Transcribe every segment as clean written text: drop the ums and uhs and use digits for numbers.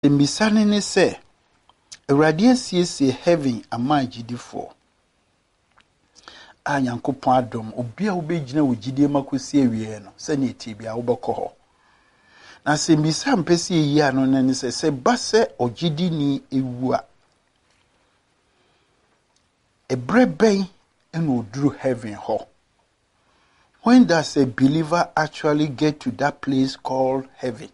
Mbisane ne se Awurade asiesie heaven ama agidifo a Nyankopɔn adom obi a wobɛgyina wo gidie makosi awie no sɛ ne eti bia wobɛkɔ hɔ na sɛ mbisa mpɛsi yi ano ne sɛ ba sɛ ogidi ni ewu a ebre bɛn ɛna oduru heaven hɔ. When does a believer actually get to that place called heaven?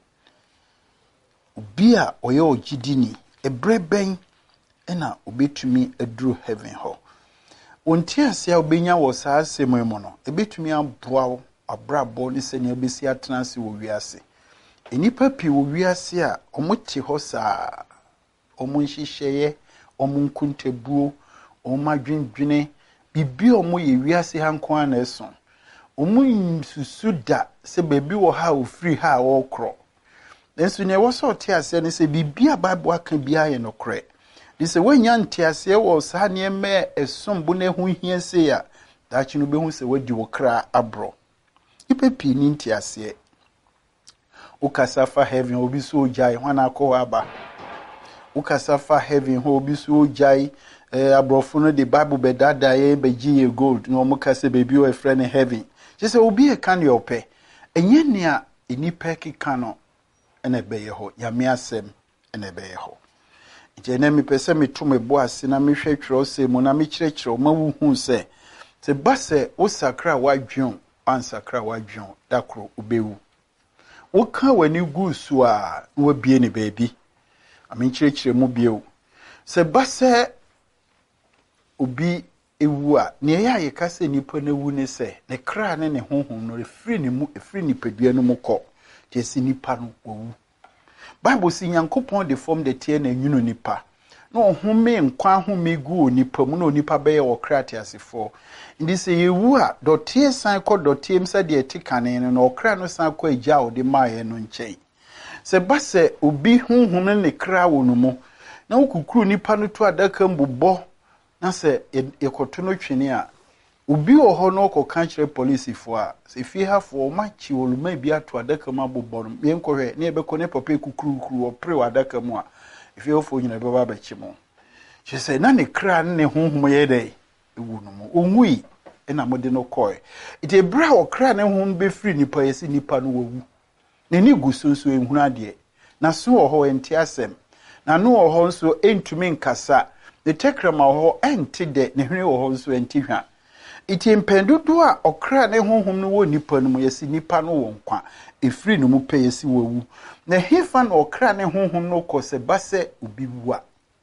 Obi a ɔyɛ ogidi ni ebre bɛn ɛna obetumi aduru heaven hɔ. Wonti ase a obenya wɔ saa asɛm mu no ebetumi aboa wo abrabɔ ne sɛ ne abesi atena ase wɔ wiase. Enipa pi wɔ wiase a ɔmo te hɔ saa ɔmo nhyehyɛe ɔmo nkuntabuo ɔmo adwendwene bibi ɔmo yɛ wiase hanko ana ɛso ɔmo nsusu da sɛ baabi wɔ ha ofiri ha wɔkorɔ nso ne ɛwɔ sɛ ɔte ase ne sɛ bibi a Bible aka bia yɛ nokorɛ de sɛ wanya nte ase wɔ saa nneɛma ɛsombo ne ho hia se ya daakye no behu sɛ wadi wo kra abro nipa pi ni nte ase Ukasafa heaven obi so jai wana akọ aba Ukasafa heaven obi so jai abrofo no the Bible be dada ye be giye gold no mo kase baby o friend heaven just obi e kan yo pe enye nea enipa keka no ene be ye ho yame asem ene be ye ho je na mi pese mi to me bo ase na mi hwe twero se mo na mi kyerɛkyerɛ ma wu hu se ba se o sakra wadwon ansakra wadwon dakro obewu woka wani gu so a wo bie ne baabi amenkyerɛkyerɛ mu bio sɛ ba sɛ obi ewu a ne yɛ ayeka sɛ nipa na wu ne sɛ ne kra ne honhom no refiri ne mu efiri nipadua no mu kɔ te si nipa no wu Bible si Nyankopɔn de form de tie na nwunu nipa na ohome nkwa home gu nipa mu na onipa bɛyɛ wɔ kra te asefo ndi se yewu a dɔtie san kɔ dɔtie msa de eti kane no na ɔkra no san kɔ agya ode maaye no nkyɛn se ba se obi honhom ne kra wɔ no mu na okukuru nipa no to adaka mbobɔ na se ekoto no twene a obi wɔ hɔ no kɔka kyerɛ policefo a se fie hafo ma chi oluma bi ato adaka ma bobɔ no me nkɔhwɛ ne ebɛkɔ ne papa kukuru opre wɔ adaka mu a fie hafo nyina bɛba bɛkye mo she say na ne kra ne honhom yɛ dɛ ewu no mu onwui ena mode no kɔe ite bra o kra ne honhom be free nipa yesi nipa no wawu ne ni gu so ehunu ade na so wɔ hɔ enti asɛm na no wɔ hɔ nso entumi nkasa ne tekrama wɔ hɔ enti de ne hwene wɔ hɔ nso enti hwa ite mpendodo a ɔkra ne honhom no wɔ nipa no mu yesi nipa no wɔ nkwa efiri no mu pɛ yesi wawu na hefa na ɔkra ne honhom no kɔ sɛ ba sɛ obi wu a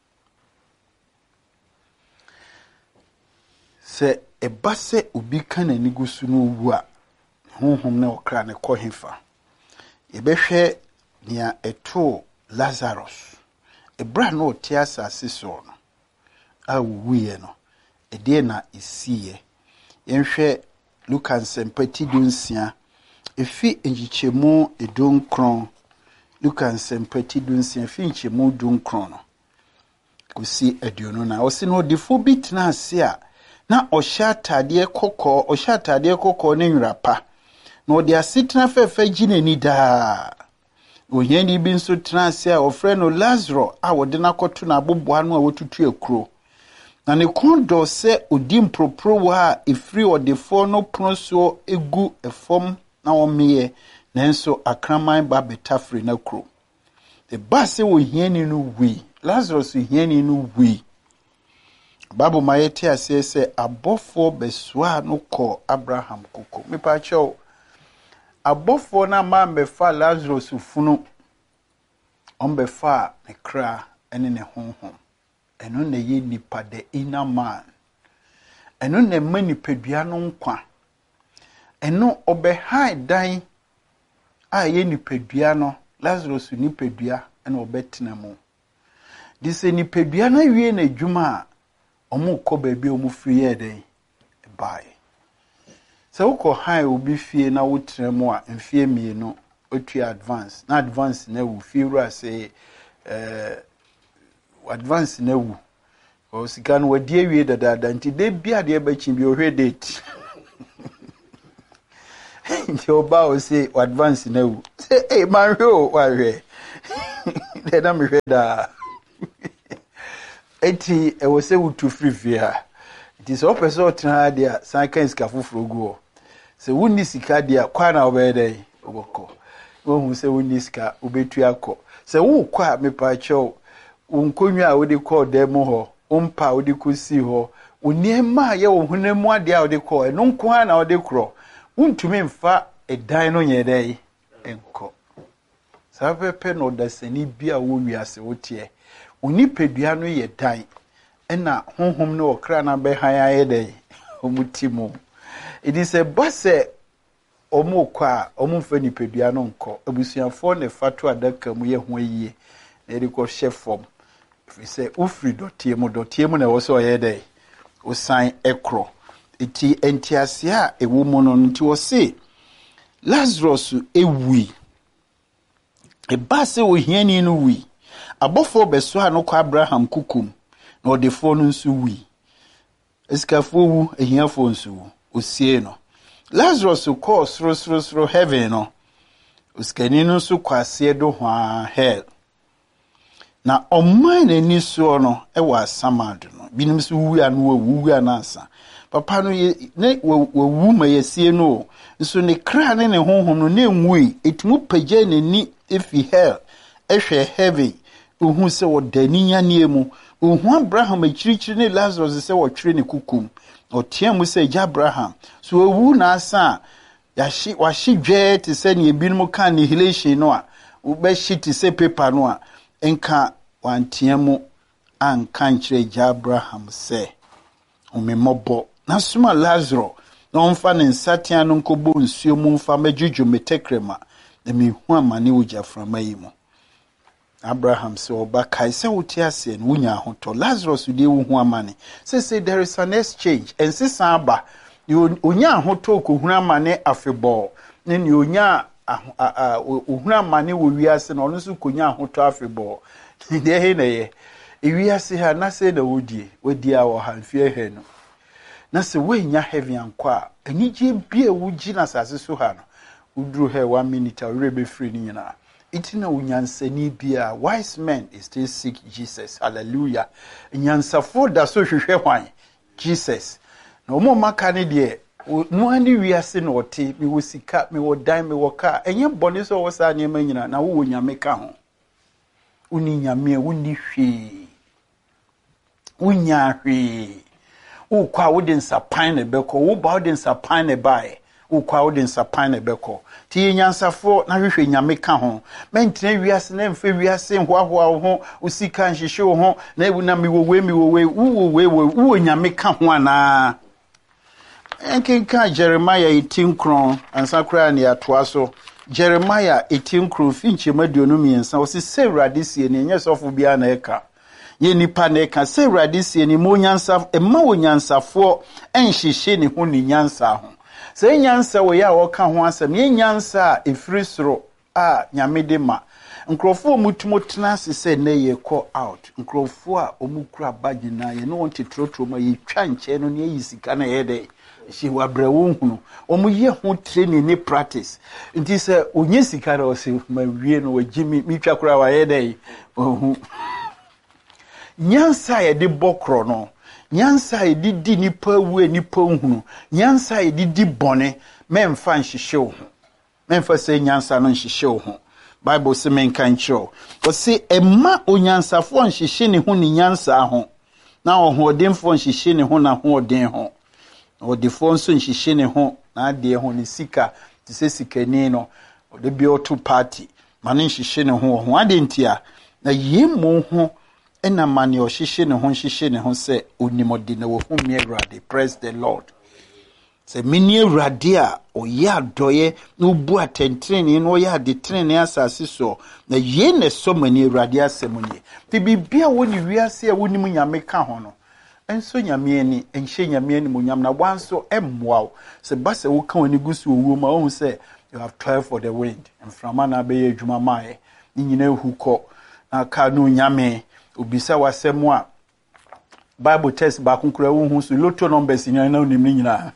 se eba se obi kan ani gu so no wu a honhom na okra ne kɔ hefa yebehwɛ nia eto Lazarus ebra no te asase so no a wuye no ede na isiye yenhwɛ Lucas empati dunsia efi enjichemu edunkron Lucas empati dunsia fi enjichemu dunkron no kosi aduonu na osi no defo bi tena ase a na ohya atade kokɔ ne nwrapa na odi asetena fefe ginani daa ohyani bi nso tena ase a ofrɛ no Lazarus a wode na kɔto na aboboa no a wotutu akuro na ne kondo sɛ odi mpropro wa efiri odefo no pono so egu efom na wɔmeyɛ nanso akraman ba betafri na kuro the base ohyani no wi Lazarus ohyani no wi Bible ma yete ase se abofo besua no kɔ Abraham koko mepa kyɛw abofo na ma mbefa Lazarus funu ombefa ne kra ene ne honhom eno na ye nipa the inner man eno na ma nipadua no nkwa eno obehai dan a ye nipadua no Lazarus nipadua ena obetena mu dise nipadua na wie na adwuma omu ko baabi omu free ye den buy se uko high obi fie na wotra mu a mfie mienu otu advance na advance na wu fie ru say advance na wu o sika no wadi awie dada nti de bia de bachi bi ohwe date nti oba o say advance na wu say man hwe o wa hwe na me hweda eti e wo se wutu frifia it is open so tena dia san kan sika foforo guo se wonni sika dia kwa na obede oboko wo hu se wonni sika obetu akọ se wo kwa me pa cho unkonwa a wodi call dem ho umpa wodi kusi ho uniema ye wo hunemu ade a wodi call eno nko na wodi kro untumi mfa edan no nyedai enko sapepe no dasani bia wo wiase wotie onipedua no ye dan ena honhom no okra na be han ayedai omutimo it is a base omukwa omumfa nipedua no nko abusuafo ne fatu adaka mu ye ho yie na ediko hye form fi se ufri dotie mu na wo so oyedai osan ekro iti entiase a ewo mu no nti wo se Lazarus ewi ebase ohiani no wi abofo beso ha no kwa Abraham kukum na odefo no nso wi eskafo wu ehiafo nso osie no Lazarus ko sro heaven no oskani no nso kwase do hwa hell na oman ani so no ewa asamado no binim so wu anu anasa papa no ne wu ma yesie no nso ne kra ne honhom no ne nwui etumu pagye nani efi hell ehwe heaven ohun se wodani yane mu ohun Abraham akirichiri ne Lazarus se wotwere ne kukum otiamu se ja Abraham so wu na asa washi dwe te se ne ebinom kan annihilation no a ube shiti se paper no a enka wantiamu anka nkyere ja Abraham se omemobo na suma Lazarus na onfa ne nsatia no nkobo nsuo mu mfa majuju metekrema na mehu amane uja frama yi mu Abraham se oba kai se wotiase no wunya hoto Lazarus de wo hu amane say there is an exchange and say aba onya hoto ko hu amane afebo ne ni onya ohun amane wo wiase no no so konya hoto afebo de he na ye wiase ha na se na wodi a wo hanfie he no na se wenya heavy ankwa anije bia wugi na sase so ha no udru he 1 minute awrebe free ni nyina itina unyansani bia wise men is still seek Jesus hallelujah nyansafo da so hwehwe hwan Jesus na omo maka ne de no ani wiase na ote mi wo sika mi wo dan mi wo ka enye bone so wo sa nyema nyina na wo nyame ka ho uni nyame uni hwe unya hwe ukwa wodin sapan ne beko wo ba wodin sapan ne bae ukwa wodin sapan ne beko ti nyansafo na hwehwe nyame ka ho mentene wiase na mfe wiase hoahoa ho usika nhihye ho na ebu na miwowe wo nyame ka ho ana enkenka Jeremiah 18 kron ansakra ne atoa so Jeremiah 18 kron finche maduonu miensa wo se Sewrade sie ne nyesofo bia na eka ye nipa na eka Sewrade sie ne mo nyansa emma wo nyansafo enhihye ne ho ni nyansa ho se nyansa wo ya wo ka ho asem ye nyansa efiri soro a nyamede ma nkrofo mutumotena se na ye call out nkrofo a omukura bagina ye no wonte trotro ma ye twa nche no ne yisika na ye de she wabrewo hunu omuye ho training ni practice nti se onye sika na o se ma wie no wagimi mi twa kura wa ye de ohu nyansa ye de bokro no nyansa ye di nipa wu nipa hunu nyansa ye di bone memfa nhihye ho memfa se nyansa no nhihye ho Bible se menkan chiro o se emma onyansafo nhihye ne ho ni nyansa ho na ohodemfo nhihye ne ho na hoden ho odefo nso nhihye ne ho na ade ho ni sika ti se sikani no ode bi oto party mane nhihye ne ho ade ntia na yemo ho ena mane o hihye ne ho se onimode na wo hu mi Awurade praise the Lord se mini Awurade a oya doye no bu atentrene no ya de trene asase so na ye ne so mani Awurade asemunye ti bibia woni wiase a woni mu nyame ka ho no enso nyame ani enhye nyame ani mu nyam na wanso emmoa se base wo ka woni gusu owo ma wo se you have tried for the wind and from ana be adwuma mae ni nyina ehukọ na ka no nyame obisa wasemu a Bible test ba kunkura wo hu so lotto numbers nyina na onim nyina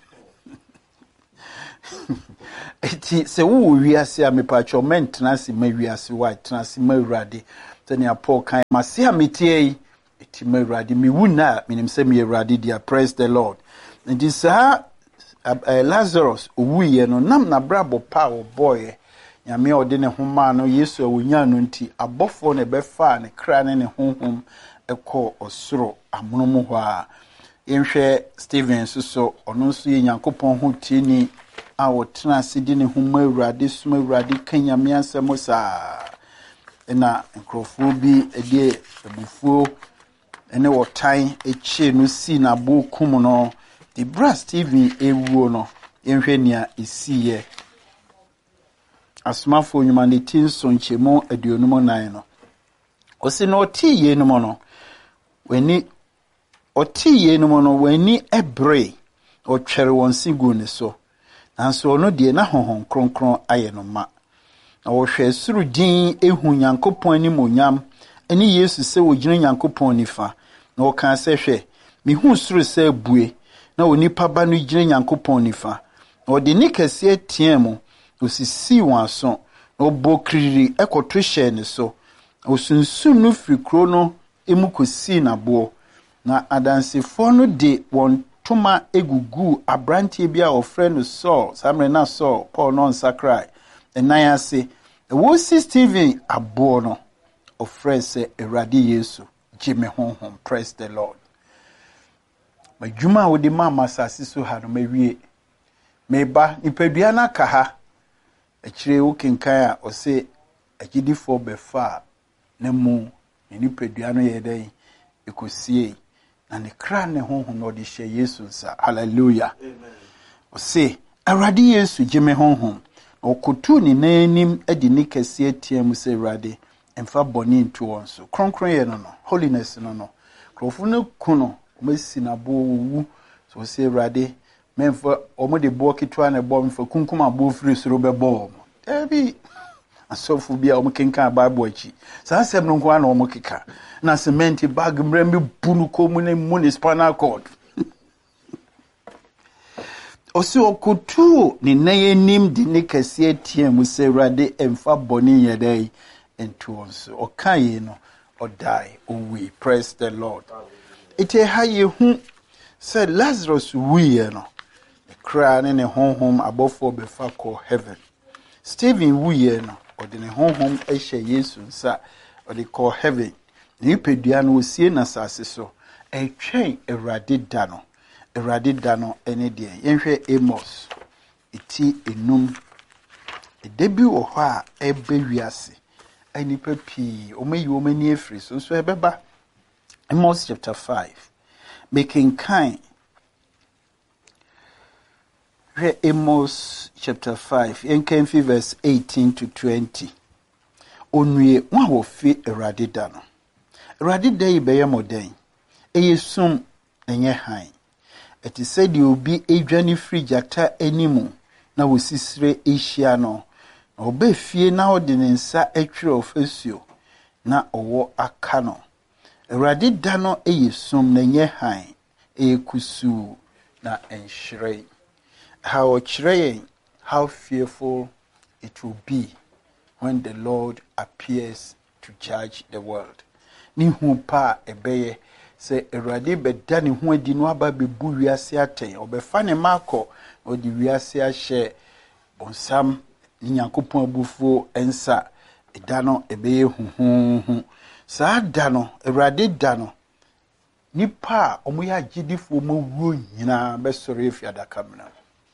eti se wo wiase a mepacho mentena se ma wiase wa tena se ma Awurade Tanya Paul kind Masia Mitie, Etime Radi, me wuna, minim se me Radi, dear, praise the Lord. And this Lazarus, we no nam na brabo power boy. Nyame odine homa no Yesu awunya no nti abofo ne befa ne kra ne honhom ekọ osoro amonomo ho a yenhwe Steven so ono nso ye Nyankopɔn ho tieni a wotena asidi ne homa Awurade suma Awurade kanyame asɛm saa na nkrofo bi ede ebufuo ene wotan eche no si na bokum no the bra Steven ewuo no yenhwe nia esiye asmafo nyuma ne tinso nchemo aduonum nan no osi no otiye no no weni otiye no no weni ebre otwere won sigu ne so nanso ono de na honhon kronkron aye no ma na wo hwe suru din ehu Nyankopɔn ni monyam eni Yesu se wo gyina Nyankopɔn nifa na wo kan se hwe mihu suru se bue na onipa ba no gyina Nyankopɔn nifa na odi ni kase tiemu osisi wanso na obokriri ekoto hye ne so osunsun no frikro no emukosi na bo na adansefo no de won toma egugu abrantie bia ofre no Saul samre na Saul Paul no nsakrai enan ase wo si Steven abo no ofre se Awurade Yesu jime honhom praise the Lord majuma wo de mama sase so ha no mawie meba nipadua na ka ha akire wo kenkan a ose agidifo befa na mu nipadua no ye den ekosie na ne kra ne honhom no de hye Yesu nsa hallelujah amen ose Awurade Yesu jime honhom okotu ni nanim adi ni kase atiam se Awurade emfa boni nto won so kronkron ye no holiness no krofo no kuno omasi na bo wu so se Awurade memfa omo de bo kitwa na bo mfa kunkum abo firi soro bebo ebi asofu bia omo kenkan Bible achi sa sem no nko na omo keka na cement bag mrembe bunu komu ne municipal court osi okutu ni nayenim di ne kase atiam se Awurade emfa boni yedai entuonso okaye no odai owi praise the Lord ite haye hu se Lazarus wiye no kra ne honhom abofo befa ko heaven Steven wiye no ode ne honhom ehye Yesu nsa ode ko heaven ni pedua no osie na sase so etwen Awurade da no ene de yenhwe Amos iti enum edebi wo ho a ebe wiase anipa pi omayi omani efri so ebeba Amos chapter 5 making kind Amos chapter 5 yenkan verse 18 to 20 onwie wa wo fi Awurade da no Awurade da yi be yemoden eyesum enye han eti said you be adwane free jata animu na wosisire ehia no na obefie na ode ne nsa atwere ofasuo na owo aka no Awurade da no eyesum na enye han ekusu na enhire how fearful it will be when the Lord appears to judge the world. Ni hu pa ebeye se Awurade beda ne hu adi no aba bebu wiase aten obefa ne mako odi wiase ahye bonsam Nyankopɔn abufuo ensa eda no ebeye huhu saa da no Awurade da no nipa omoya agidifo mawuo nyina besore efiadaka mna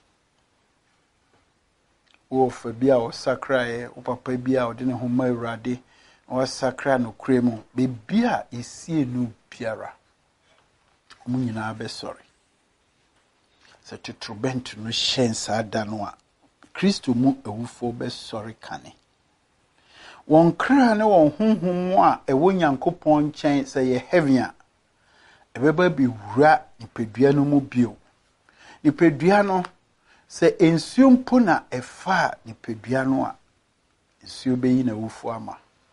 wo fa bia o sakrae o papa bia o de ne homa Awurade o sakra no kremu be bia esie nu biara omu nyina besore se tutrubent no shensa da no a Kristo mu ewufo besore kane won kra ne won honhom a ewo Nyankopɔn nkyɛn sɛ ye heaven a ebeba bi wura nipadua no mu bio nipadua no se ensuo mpo na efa nipadua no a ensuo beyi na wufu ama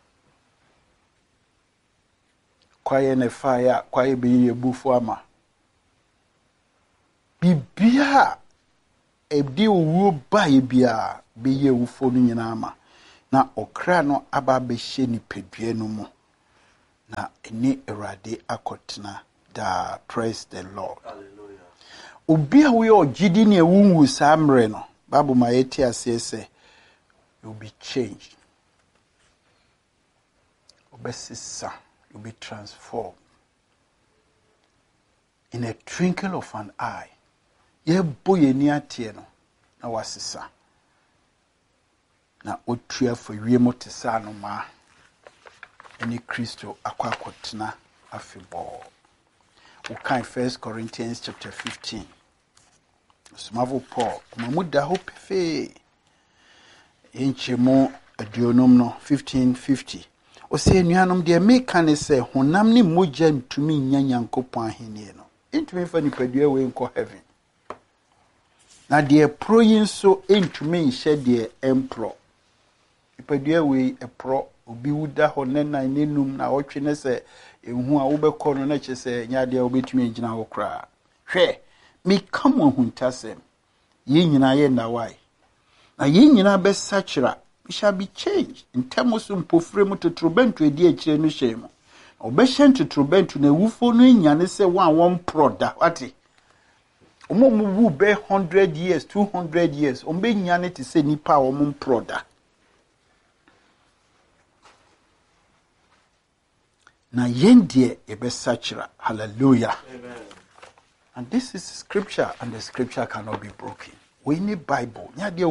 kwaye na efa ya kwaye beyi ebufu ama bibia ebdi owu ba ye bia beyi ewufo no nyina ama na okra no aba behye nipadua no mu na eni erade akotena da. Praise the Lord. Obi a we ogidi ne ewunwu samre no Bible ma yeti ase say you'll be changed. Obesisa, you'll be transformed in a twinkle of an eye. Ye boye ni atie no na wasisa. Na otua for wiemo te sa no ma eni Kristo akwakotena afebo. Okay, 1 Corinthians chapter 15. Smavo Paul, mamuda hope fe. Inchemo adionom no 1550. O se nuanom de meka ne se honam ni mogya ntumi nya Nyankopɔn ahenie no. Ntumi fa nipadua we nko heaven. Na de pro yin so ntumi nhye de empro. Nipadua we epro obi wuda ho ne nan nenum na wotwe ne se ehu a wobekɔ no na kyese nya de obetumi agina ho kra. Hwɛ me come on huntasem. Ye nyina ye na why. Na ye nyina be sachira. We shall be changed. In terms of pofremu to trobentu edi akire no shemu. Obehyen to trobentu na wufo no nyane se one proda. Wati. Omo mu be 100 years, 200 years. Ombe nyane te se nipa omo proda. Na yendie ebe sachira. Hallelujah. Amen. And this is scripture, and the scripture cannot be broken. We need Bible. You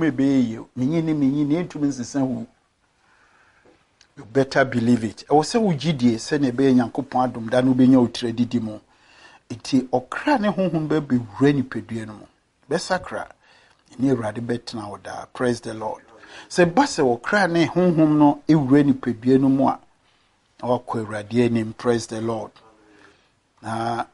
better believe it. I was say ujidie se ne be Nyankopon adom da no benya utredi mo. Iti okra ne honhom be wura ni pedue no mo. Be sakra ni Awurade betena oda. Praise the Lord. Se base okra ne honhom no ewura ni pedue no mo a wakɔ Awurade anim. Praise the Lord. Na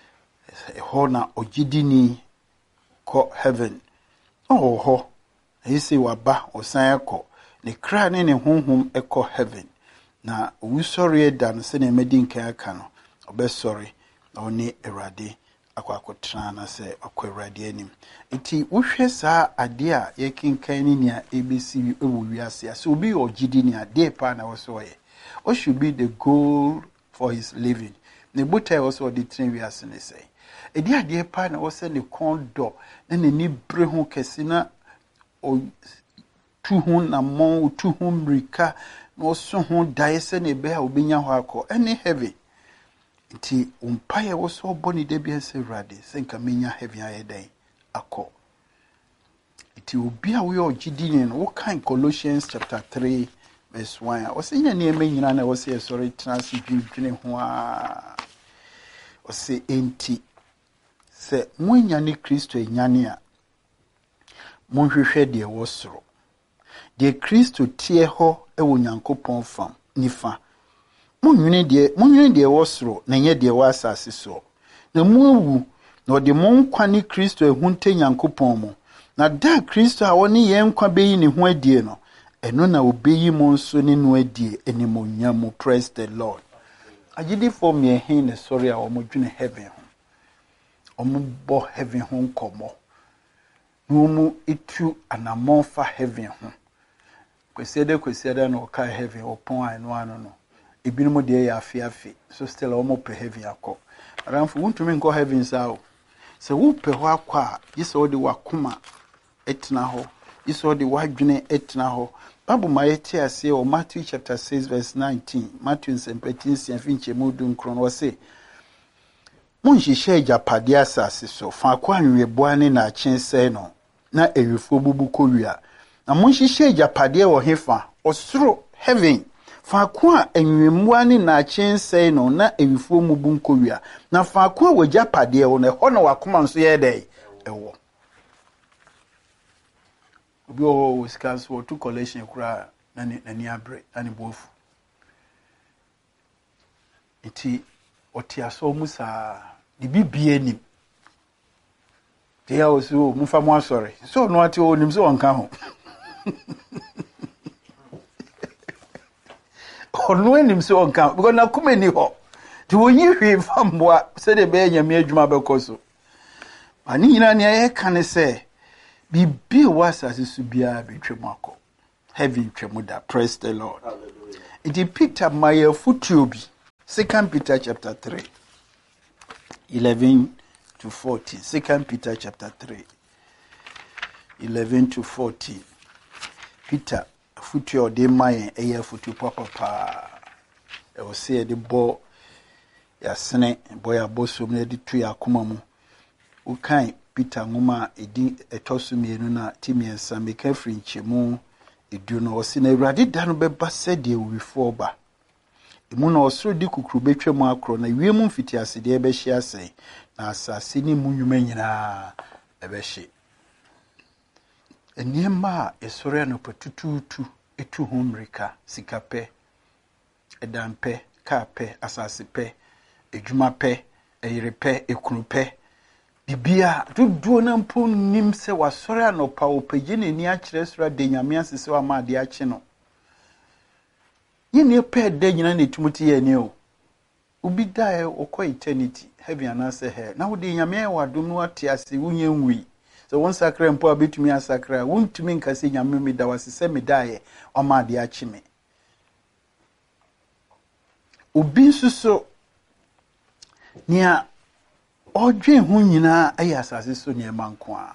hona ogidini ko heaven. Oh, he say waba osan ekɔ ne kra ne honhom ekɔ heaven. Na usori dan se ne medi nkan aka no obesori na oni Awurade akwakotra na se akɔ Awurade anim. Enti wohwɛ saa ade a yekinkan ni nia ebesi ewu wiase so obi ogidini ade pa na woso ye. What should be the goal for his living? Ne botai also the train wiase ne say. Edi ade pa na wo se ne kondo na ni bre ho kese na o tu ho na mon tu ho mrika na so ho dae se ne be a obenya ho akọ any heavy nti umpaye wo so boni de bi ese Awurade se nka menya heavy aye dan akọ nti obi a we ogidini no wo kan Colossians chapter 3 verse 1 o se nya ne nyina na wo se sorry trans dwene ho a o se enti se mwenya ni Kristo enyane a monhwehwe de wo soro de Kristo tie ho ewo Nyankopɔn fam nifa monwene de wo soro na nye de wo asase so na muwu na ode monkwa ni Kristo ehunte Nyankopɔn mu na da Kristo a woni ye nkwa beyi ne ho adie no eno na obeyi mo nso ne no adie enimonyam. Praise the Lord. Agidi for me hin ne sorry a wo dwene heaven ho omo heaven ho nkomo no itu anamon fa heaven ho kwesiede no ka heaven opon anu anu no ebinum de ya afi so still omo pe heaven akọ aramfo wuntumi nko heaven sao se wo pe ho akọ a yise odi wakoma etna ho yise odi wadwene etna ho Bible ma yeti ase o Matthew chapter 6 verse 19 Matthew 17 finche mudu nkron wo se Monhihye japade asase so fa kwa anweboa ne na akyense no na ewifo bubu kowia na monhihye japade wo hefa osoro heaven fa kwa anwemmoa ne na akyense no na ewifo mubu nkowia na fa kwa wo japade wo na ho na wakoma nso ye dai ewo obi o skas wo to collection kura na ni abre ani bofu iti otiaso musa di bibie nim dia oso mufa mo asore so no ati onim so onka ho ono enim so onka because na kuma ni ho ti wonyi hwe famboa se de be nyame adwuma bekoso ani nyina ne ye kan se bibie wasase su bia betwem akọ heaven twemu da. Praise the Lord. Hallelujah. It Peter Maya Futubi, 2 Peter chapter 3, 11 to 14. 2 Peter chapter 3, 11 to 14. Peter Futu de Maya Aya Futu Papa. I will say the boy Yasene boy abosom na de tu yakoma mu. Ukai Peter ngoma edi etosu mienu na timiensa meka frinche mu edu no osi na Awurade da no beba sede wifo ba. Emu na osoro di kukuru betwa mu akro na wiemu mfiti asede ebe hye asai na asase ni mu nwuma nyina ebe hye. Eniema esore no patututu etu homrika sikape edampe kape asase pe edwuma pe eyirepe ekunupe bibia duduo na mpo nim se wasore anopa opagye ni akire sora de nyame asese wa ma de akye no yene pe de nyina na etumuti ye ni o ubi dae okọ eternity heaven anase he na wo de nyame wa dum no ate ase wunye nwi so won sakra mpo abetumi asakra wontumi nkase nyame me da wasese me dae o ma de akye me obi suso nia odwe hu nyina ayi asase so ne manko a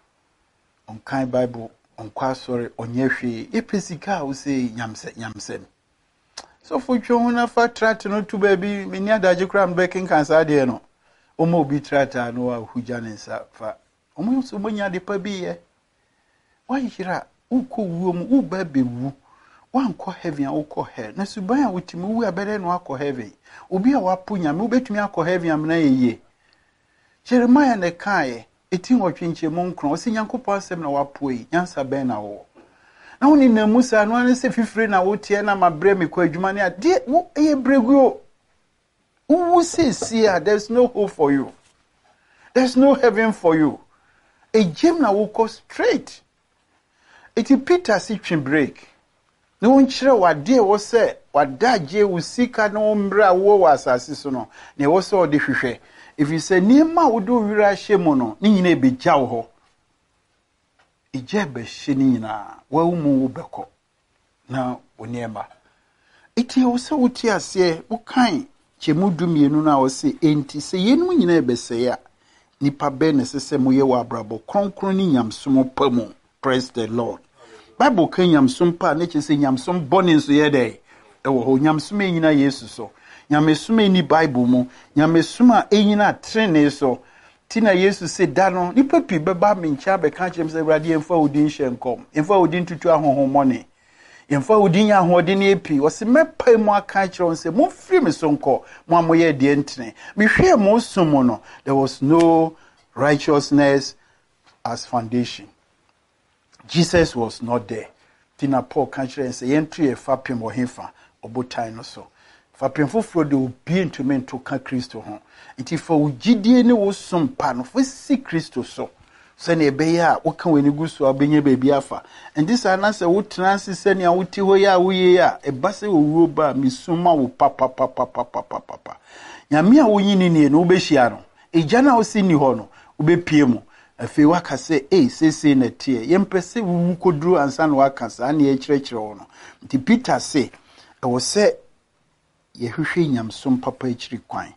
onkan bible onkwa sori onyehwe epesika wo se nyamsem so for twa na fa trat no to baby meni adaje kram baking cancer de no omo obi trata no a hugya ne nsa fa omo so monya de pa bi ye wahira uko wuom u ba bewu wankọ heaven ukọ hell na suban a wotimi wu abere no akọ heaven obi a wapo nyame ubetumi akọ heaven amna yeye Jeremiah ne kae etin otwinche mu nkron o se Nyankopɔ asɛm na wapoe nyansa bɛn na wo na woni na Musa no ane se fifire na wotie na mabre me kɔ adwuma ne ade wo eye breguo wo se see there's no hope for you, there's no heaven for you. Ejim na wo kɔ straight eti Peter si twi break ne won kyerɛ wade wo se wadaje wo sika na wo mbra wo wa asase so no ne wo se ode hwehwɛ. If you say niema wodo wira hyemu no ni nyina ebegya wo ho eje be hye ni nyina wa umu wo bɛkɔ na oniema eti wo se wuti ase wo kan kyemu dumienu na wo se enti se yenu nyina ebese ya nipa be ne sese moye wa abrabo kronkron ni nyamsom pamu. Praise the Lord. Bible kan nyamsom pa ne kyese nyamsom bone nso ye dɛ ɛwɔ ho nyamsom nyina Yesu so nyamesuma ni Bible mu nyamesuma enyina trene so tina Yesu se da no nipa pi beba me ncha be ka kyerem se Awurade emfa odin hyenkom emfa odin tutu ahohomone emfa odin ya hoden epi o se mepa mu aka kyerem se mo firi me so nko mo amoye de ntene me hwe mo sumo no there was no righteousness as foundation. Jesus was not there. Tina Paul ka kyerem se yentu e fapem wo hefa obotan no so fapemfo fro de obi ntumi nto ka Kristo ho nti fa ugidie ne wo sompa no fo si Kristo so se na ebeya a wo ka wani guso abenya baabi afa ndi sa na se wo transi se ne a wuti ho ya wo ye a ebase wo wuro ba misuma wo papa nyame a wo nyini ne no obehia no eja na wo si ni ho no obepie mu afi waka se sese na tie yempese wu koduru ansa na waka sa na ye kyerɛkyerɛ wo no nti Peter se wo se yehwehwe nyamsom papa ekiri kwan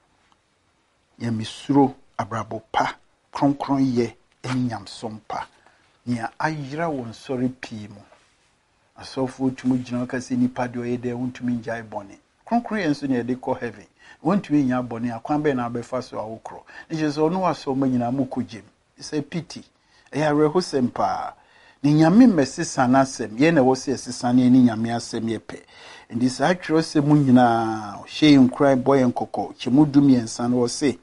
ya misuro abrabo pa kronkron ye nyamsom pa nia ayira won sori pii mu asofo tumu gina ka se nipa de oyede wontumi njai bone kronkron ye nso ne de ko heaven wontumi nya bone akwan be na abefa so awokro ne je so no waso manyina mukogem say pity eya reho sempa ni nyame mesisa na asem ye na wo se sisa ne ni nyame asem ye pe ndi sa twero se mu nyina hye nkrai boy nkokɔ kyemu dumiensa no wo se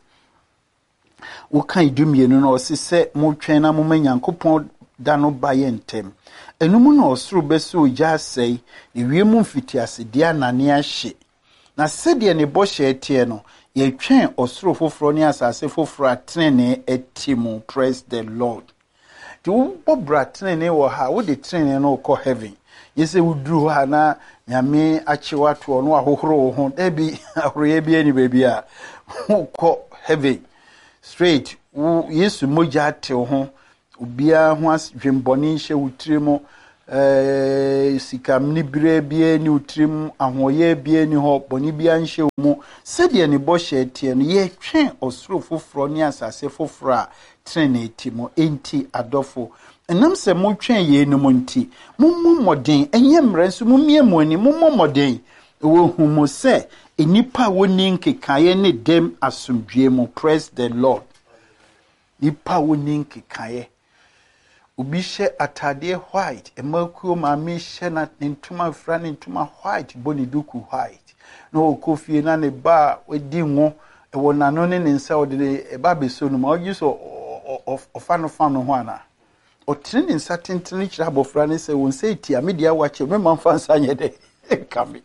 wo kan dumienu no wo se mo twɛn na mo manyankopɔn da no ba ye ntem enum na osoro bese ogya asɛi ne wiemu mfitiase dia nane ahye na sɛdeɛ ne bɔhyɛ tie no ye twɛn osoro foforo ne asase foforo atene etimu. Praise the Lord. Ti wo bobra trene wo ha wo de trene no ko heaven yese wuduru ha na nyame achewa to no ahohoro ho da bi ahoroye bi ani baby a ko heaven straight wo Yesu moja te ho obia ho asdwemboni hye wutiremo sikam ni bire bie ni utrim ahoye bie ni ho boni bia nhye mu sede ne bo hye tie no ye twen osoro foforo ni asase foforo a trene ti mo enti adofo enam se mo twen ye no mo nti mommo moden enye mre nso momie mo ani mommo moden wo hu mo se enipa woni nkekaye ne dem asomdwe mo. Praise the Lord. Nipa woni nkekaye obi hye atade white emakuo ma me hye na ntuma fra ne ntuma white boni duku white no okofie na ne ba wedi ngo ewo nano ne nsa ode e ba beso no ma ogi so ofano ho ana otene ne nsa tentene kira abofra ne se won se tia media wache me manfa nsa nye de kame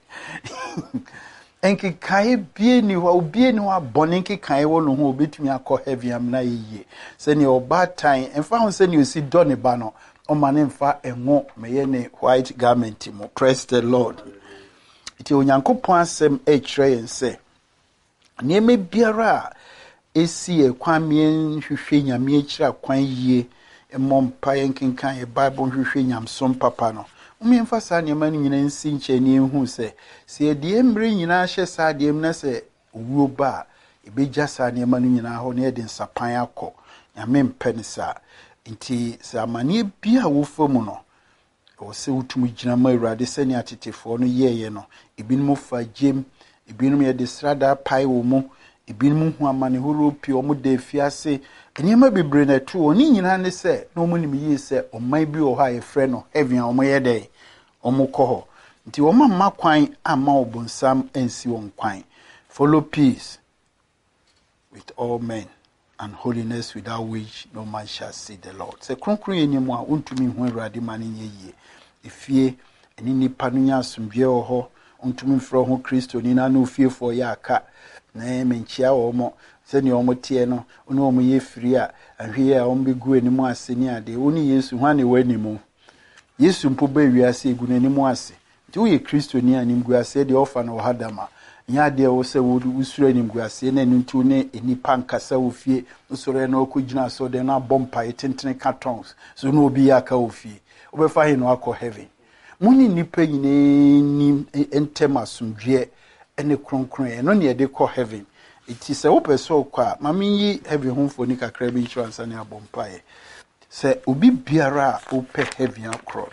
enki kai bie ni wa obie ni wa bone enki kai wo no ho obetumi akọ heavy amna yiye se ni oba time enfa ho se ni osi do ne ba no o ma ne mfa enwo meye ne white garment mo. Praise the Lord. Iti onyankopon asem e kire yen se nieme biara esi ekwan mien hwehwe nyame akira kwan yie emompa yenkenkan e Bible hwehwe nyamsom papa no umemfa sa niema no nyina nsi nche ni ehu se de emre nyina hye sa de emna se owuo ba ebeja sa niema no nyina ho na e de nsapan akọ nyame mpene sa nti se amane bia wo famu no o se utumu gina ma Awurade se ni atetefo no yeye no ebinum fa jem ebinum ye de srada pai wo mu ebinum hu amane horo pi o mu de fiase enema bebre na tu oni nyina ne se no mu nim yi se oman bi o ha ye frɛ no heaven o mo ye de o mo kɔ ho nti o ma kwan ama obonsam ensi won kwan. Follow peace with all men and holiness without which no man shall see the Lord. Se kronkron ye nimu a untumi hu Awurade mane ye yie efie eni nipa no nya asomdwe o ho untumi mfro ho Kristo ni na no fie fo ya aka na menchia wo mo se ni o mo tie no oni o mo ye firi a ahwe a o mbegu enimu ase ni ade oni Yesu hwane wani mu Yesu mpo ba wiase egu n'animu ase nti wo ye Kristo ni anim gu ase de ofa na ohadama nya de wo se wo usura anim gu ase na ntu ne enipa nkasa wo fie usura na okugina so de na bompa etentene cartons so no obi ya ka wo fie obefa he no akọ heaven muni nipa nyine ni entema sumdwe ene kronkron no ne de kọ heaven iti se wo peso kwa mami yi heaven homfo ni kakra bi insurance na abompa e se obi biara ope heaven akro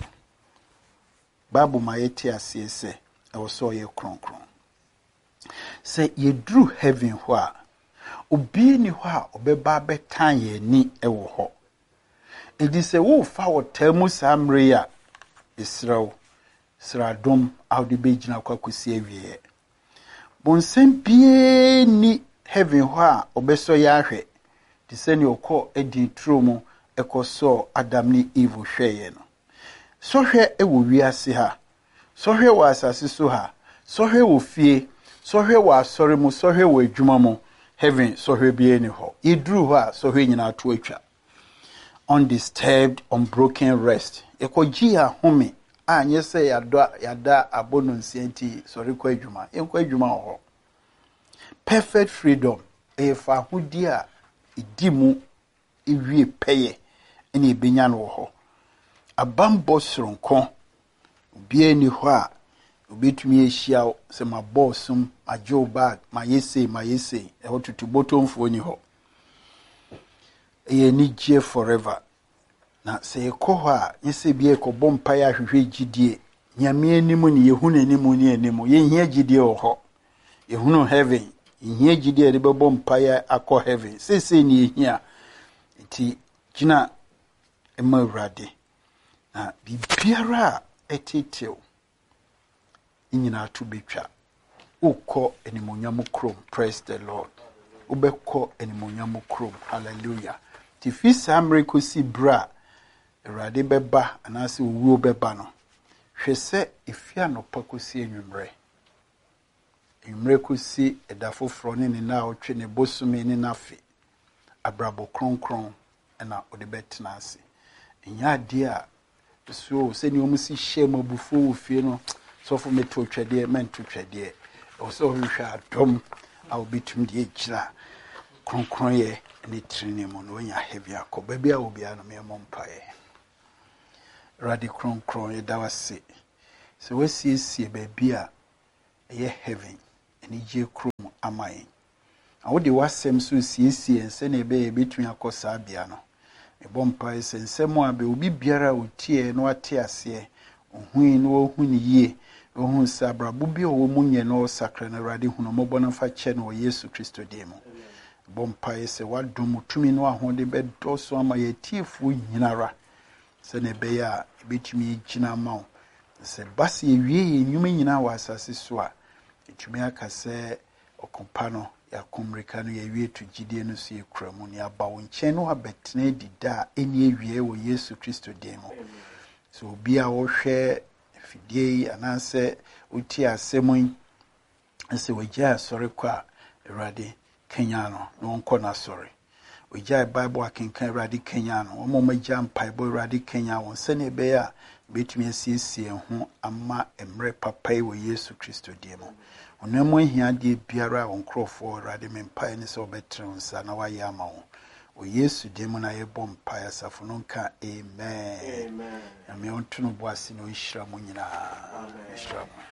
babu ma yeti ase se e wo so ye kronkron se ye dru heaven ho a obi ni ho a obeba betan ye ni e wo ho edi se wo fa wo tamu samre ya Israel sradom awde begina kwakusi awie bonsem bie ni heaven ho a obeso ya ahwe di se ni okọ edi tromu ekoso Adam ni Eve hweye no so hwe ewo wiase ha so hwe wa asase so ha so hwe wo fie so hwe wa asore mu so hwe wo adwuma mu heaven so hwe bie ni ho idru ho a so hwe nyina to atwa undisturbed unbroken rest ekoji a home anye se yada abono nsienti sorry kwa adwuma enkwa adwuma ho perfect freedom efa hudi a idimu ewie peye ene ebenya no ho abambo sronko bie ni ho a obetumi ehia se ma bossum ma joe bag ma yese e ho tutu botomfo ni ho e ni je forever na se ekọ ho a yese bie ko bompa ya hwehwe gidie nyame animu ni yehunu animu ni animu ye hia gidie ho yehunu heaven hia gidie de bebo mpa ya akọ heaven sese ni hia ti gina ema Awurade na bibiara etetew nyina to betwa ukọ enimonyam krom. Praise the Lord. Ubekọ enimonyam krom. Hallelujah. Ti fi samre kosi bra Awurade beba anase owuo beba no hwese efia no pakosi enwumre kosi edafofro ne na otwe ne bosumi ne nafe abrabo kronkron na odebetena ase nya de a so se ni omusi hye mabufo wo fie no so fo meto twede mento twede o so hwehwa adom a obitum de egira kronkron ye ne trine mo no nya heavy akọ baabi a obi a no me mompae Radi kron yɛda wase sɛ wasiesie baabi a ɛyɛ heaven ɛne gye krom ama yɛn na wode wasɛm so siesie sɛnea ɛbɛyɛ yɛbɛtumi akɔ saa bea no ɛbɔ mpae sɛ nsɛm a bɛ obi biara a ɔtie na wate aseɛ ɔhui na wɔhu ne yie ɔhu sɛ abrabɔ bi a ɔwɔ mu nyɛ na ɔsakra no Awurade hunu mmɔbɔ no fa kyɛ no wɔ Yesu Kristo din mu ɛbɔ mpae sɛ wadom tumi no ahode bɛdɔso ama yɛtiefoɔ nyinara sɛnea ɛbɛyɛ a ɛbɛtumi gyina ma wo sɛ basi ewie yɛ nnwuma nyinaa wɔ asase so a ɛtumi aka sɛ ɔkɔmpa no yɛakɔmmereka no yɛwie to gyidie no so yɛkura mu ne aba wo nkyɛn no abɛtena dida a ɛne awie wɔ Yesu Kristo din mu so obi a wɔhwɛ afidie yi anaasɛ wotie asɛm yi sɛ wɔgyae asɔre kɔ a Awurade kanya no na wɔnkɔ n'asɔre wɔgyae Bible akenkan Awurade kanya no wɔn a wɔagya mpaebɔ Awurade kanya wɔn sɛnea ɛbɛyɛ a betumi asiesie ho ama emre papa yi wɔ Yesu Kristo din mu onam ahiadeɛ biara a nkurɔfoɔ Awurade me mpae ne sɛ ɔbɛtrɛ nsa na wayɛ ama wo wɔ Yesu din mu na yɛbɔ mpae asafo no nka amen na me ɔnto no bo ase na ɔnhyira mo nyinaa amen